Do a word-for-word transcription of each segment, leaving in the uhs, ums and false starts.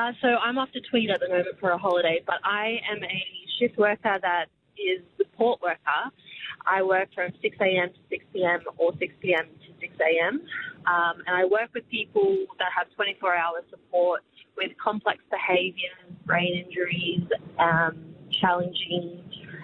Uh, so I'm off to Tweed at the moment for a holiday, but I am a shift worker that is support worker. I work from six a.m. to six p.m. or six p.m. to six a.m. Um, and I work with people that have twenty-four hour support with complex behaviours, brain injuries, um, challenging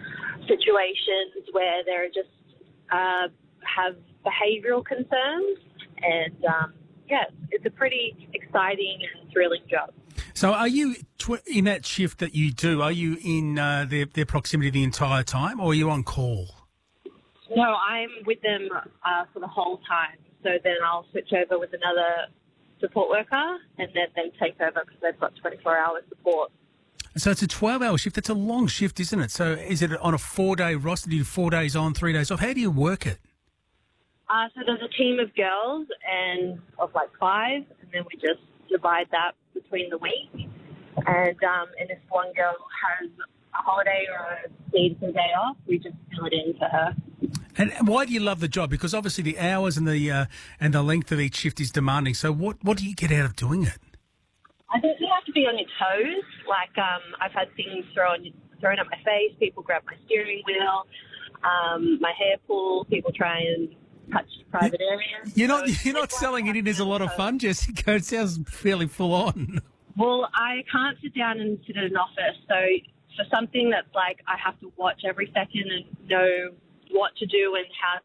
situations where they're just uh, have behavioural concerns. And, um, yeah, it's a pretty exciting and thrilling job. So are you, tw- in that shift that you do, are you in uh, their, their proximity the entire time, or are you on call? No, I'm with them uh, for the whole time. So then I'll switch over with another support worker and then they take over because they've got twenty-four hour support. So it's a twelve hour shift. That's a long shift, isn't it? So is it on a four-day roster? Do you do four days on, three days off? How do you work it? Uh, so there's a team of girls and of like five, and then we just divide that between the week. And um, and if one girl has a holiday or needs a day off, we just fill it in for her. And why do you love the job? Because obviously the hours and the uh, and the length of each shift is demanding. So what, what do you get out of doing it? I think you have to be on your toes. Like um, I've had things thrown thrown at my face. People grab my steering wheel, um, my hair pull. People try and touch private areas. You're not so you're not selling it in as a lot of fun, Jessica. It sounds fairly full on. Well, I can't sit down and sit in an office. So for something that's like I have to watch every second and know what to do and how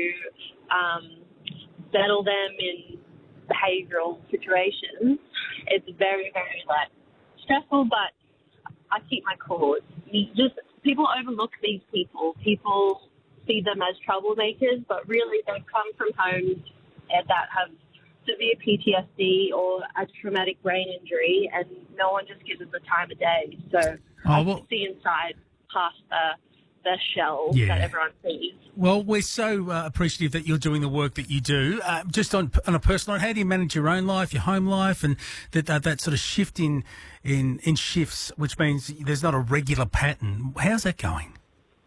to um, settle them in behavioural situations, it's very, very like stressful, but I keep my cool. You just people overlook these people. People see them as troublemakers, but really they come from homes that have severe P T S D or a traumatic brain injury, and no one just gives us the time of day. So oh, I well, can see inside past the the shell yeah. that everyone sees. Well, we're so uh, appreciative that you're doing the work that you do. Uh, just on on a personal note, how do you manage your own life, your home life, and that that, that sort of shift in, in in shifts, which means there's not a regular pattern? How's that going?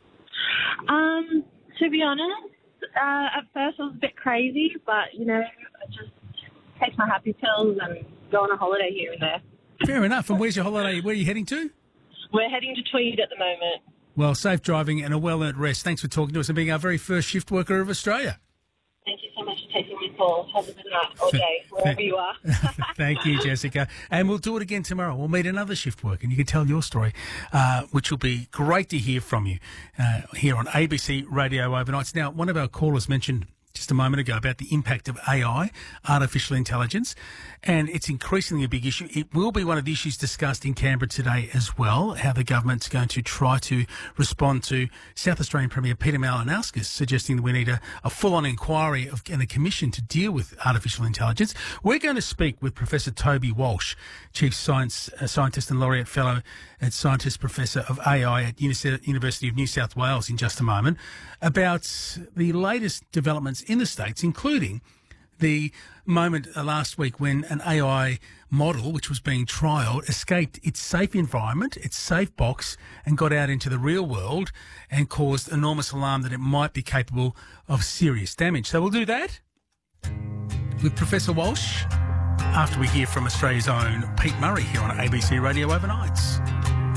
Um, to be honest, uh, at first I was a bit crazy, but you know, I just take my happy pills and go on a holiday here and there. Fair enough. And where's your holiday? Where are you heading to? We're heading to Tweed at the moment. Well, safe driving and a well-earned rest. Thanks for talking to us and being our very first shift worker of Australia. Thank you so much for taking my call. Have a good night all day, wherever you are. Thank you, Jessica. And we'll do it again tomorrow. We'll meet another shift worker and you can tell your story, uh, which will be great to hear from you uh, here on A B C Radio Overnights. Now, one of our callers mentioned just a moment ago about the impact of A I, artificial intelligence, and it's increasingly a big issue. It will be one of the issues discussed in Canberra today as well, how the government's going to try to respond to South Australian Premier Peter Malinauskas suggesting that we need a, a full-on inquiry of, and a commission to deal with artificial intelligence. We're going to speak with Professor Toby Walsh, Chief Science uh, Scientist and Laureate Fellow and Scientist Professor of A I at Uni- University of New South Wales in just a moment, about the latest developments in the States, including the moment uh, last week when an A I model, which was being trialled, escaped its safe environment, its safe box, and got out into the real world and caused enormous alarm that it might be capable of serious damage. So we'll do that with Professor Walsh after we hear from Australia's own Pete Murray here on A B C Radio Overnights.